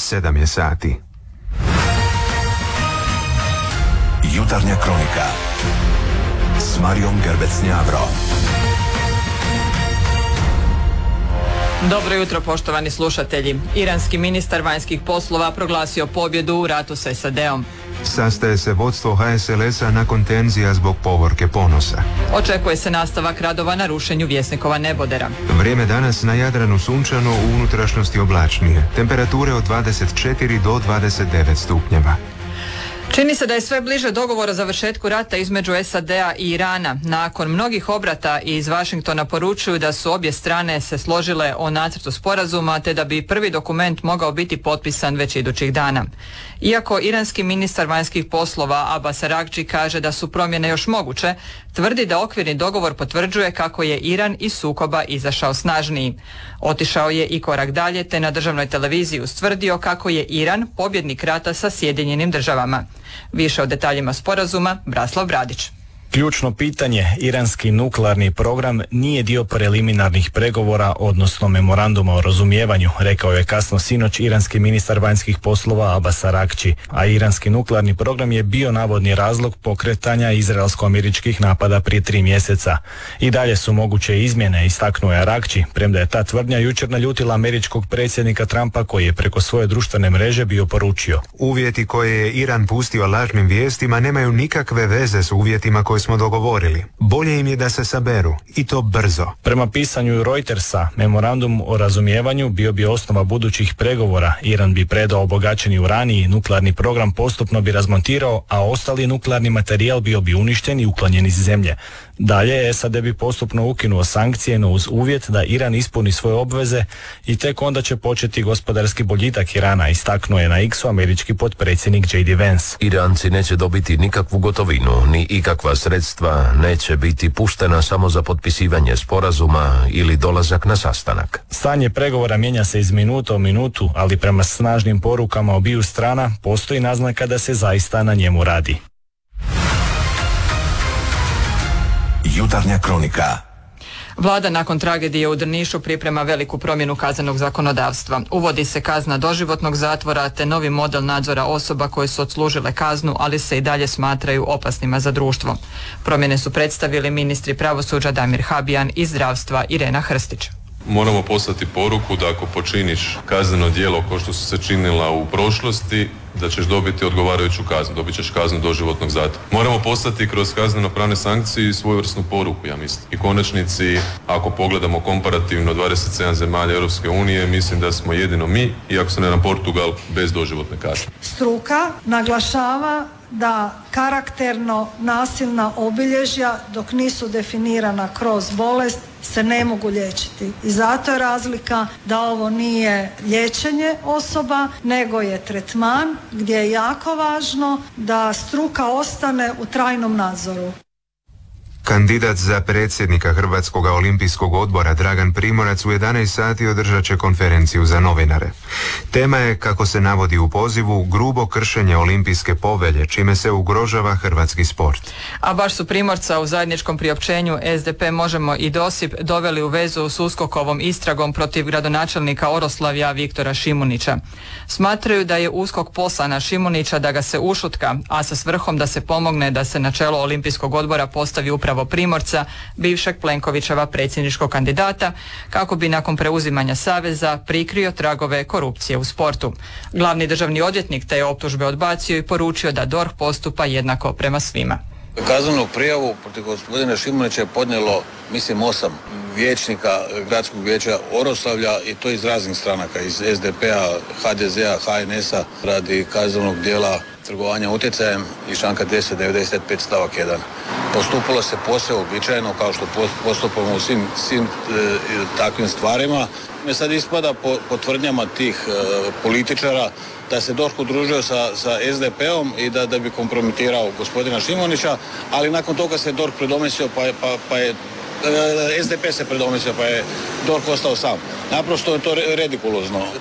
7 je sati. Jutarnja kronika s Marijom Gerbec-Njavro. Dobro jutro, poštovani slušatelji. Iranski ministar vanjskih poslova proglasio pobjedu u ratu s SAD-om. Sastaje se vodstvo HSLS-a nakon tenzija zbog povorke Ponosa. Očekuje se nastavak radova na rušenju Vjesnikova nebodera. Vrijeme danas na Jadranu sunčano, u unutrašnjosti oblačnije. Temperature od 24 do 29 stupnjeva. Čini se da je sve bliže dogovor o završetku rata između SAD-a i Irana. Nakon mnogih obrata iz Washingtona poručuju da su obje strane se složile o nacrtu sporazuma, te da bi prvi dokument mogao biti potpisan već idućih dana. Iako iranski ministar vanjskih poslova Abbas Araghchi kaže da su promjene još moguće, tvrdi da okvirni dogovor potvrđuje kako je Iran iz sukoba izašao snažniji. Otišao je i korak dalje, te na državnoj televiziji ustvrdio kako je Iran pobjednik rata sa Sjedinjenim državama. Više o detaljima sporazuma Braslav Bradić. Ključno pitanje, iranski nuklearni program nije dio preliminarnih pregovora, odnosno memoranduma o razumijevanju, rekao je kasno sinoć iranski ministar vanjskih poslova Abbas Araghchi, a iranski nuklearni program je bio navodni razlog pokretanja izraelsko-američkih napada prije 3 mjeseca. I dalje su moguće izmjene, istaknuo je Araghchi, premda je ta tvrdnja jučer naljutila američkog predsjednika Trumpa, koji je preko svoje društvene mreže bio poručio: uvjeti koje je Iran pustio lažnim vijestima nemaju nikakve veze s uvjetima koje smo dogovorili. Bolje im je da se saberu, i to brzo. Prema pisanju Reutersa, memorandum o razumijevanju bio bi osnova budućih pregovora. Iran bi predao obogaćeni uranij i nuklearni program postupno bi razmontirao, a ostali nuklearni materijal bio bi uništen i uklonjen iz zemlje. Dalje, SAD bi postupno ukinuo sankcije, no uz uvjet da Iran ispuni svoje obveze i tek onda će početi gospodarski boljitak Irana, istaknuo je na X-u američki potpredsjednik J.D. Vance. Iranci neće dobiti nikakvu gotovinu, ni ikakva sredstva, neće biti puštena samo za potpisivanje sporazuma ili dolazak na sastanak. Stanje pregovora mijenja se iz minuta u minutu, ali prema snažnim porukama obiju strana postoji naznaka da se zaista na njemu radi. Jutarnja kronika. Vlada nakon tragedije u Drnišu priprema veliku promjenu kaznenog zakonodavstva. Uvodi se kazna doživotnog zatvora te novi model nadzora osoba koje su odslužile kaznu, ali se i dalje smatraju opasnima za društvo. Promjene su predstavili ministri pravosuđa Damir Habijan i zdravstva Irena Hrstić. Moramo poslati poruku da ako počiniš kazneno djelo kao što su se činila u prošlosti, da ćeš dobiti odgovarajuću kaznu, dobit ćeš kaznu doživotnog zatvora. Moramo poslati kroz kazneno-pravne sankcije svojevrsnu poruku, ja mislim. I konačnici, ako pogledamo komparativno 27 zemalja Europske unije, mislim da smo jedino mi, iako se ne na Portugal, bez doživotne kazne. Struka naglašava da karakterno nasilna obilježja, dok nisu definirana kroz bolest, se ne mogu liječiti. I zato je razlika da ovo nije liječenje osoba, nego je tretman, gdje je jako važno da struka ostane u trajnom nadzoru. Kandidat za predsjednika Hrvatskog olimpijskog odbora Dragan Primorac u 11 sati održat će konferenciju za novinare. Tema je, kako se navodi u pozivu, grubo kršenje olimpijske povelje, čime se ugrožava hrvatski sport. A baš su Primorca u zajedničkom priopćenju SDP, Možemo i Dosip doveli u vezu s USKOK-ovom istragom protiv gradonačelnika Oroslavlja Viktora Šimunića. Smatraju da je USKOK posla na Šimunića da ga se ušutka, a sa svrhom da se pomogne da se na čelo Olimpijskog odbora postavi upravo Primorca, bivšeg Plenkovićeva predsjedničkog kandidata, kako bi nakon preuzimanja saveza prikrio tragove korupcije u sportu. Glavni državni odvjetnik te je optužbe odbacio i poručio da DORH postupa jednako prema svima. Kaznenu prijavu protiv gospodina Šimunića je podnijelo, mislim, 8 vijećnika gradskog vijeća Oroslavlja, i to iz raznih stranaka, iz SDP-a, HDZ-a, HNS-a, radi kaznenog djela trgovanja utjecajem iz članka 295 stavak 1. Postupalo se posve uobičajeno, kao što postupamo u svim takvim stvarima. Sad ispada po tvrdnjama tih političara da se DORH udružio sa SDP-om i da bi kompromitirao gospodina Šimunića, ali nakon toga se DORH predomislio pa je SDP se predomislio, pa je DORH ostao sam. Naprosto je to redikulozno.